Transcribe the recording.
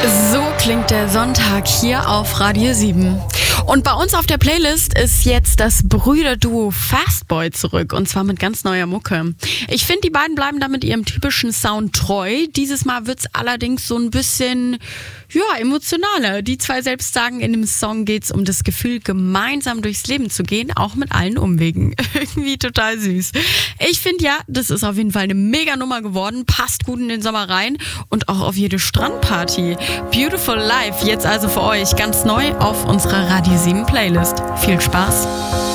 So klingt der Sonntag hier auf Radio 7. Und bei uns auf der Playlist ist jetzt das Brüderduo Fastboy zurück, und zwar mit ganz neuer Mucke. Ich finde, die beiden bleiben da mit ihrem typischen Sound treu. Dieses Mal wird's allerdings so ein bisschen, emotionaler. Die zwei selbst sagen, in dem Song geht's um das Gefühl, gemeinsam durchs Leben zu gehen, auch mit allen Umwegen. Irgendwie total süß. Ich finde ja, das ist auf jeden Fall eine Mega-Nummer geworden, passt gut in den Sommer rein und auch auf jede Strandparty. Beautiful Life, jetzt also für euch ganz neu auf unserer Radio 7 Playlist. Viel Spaß!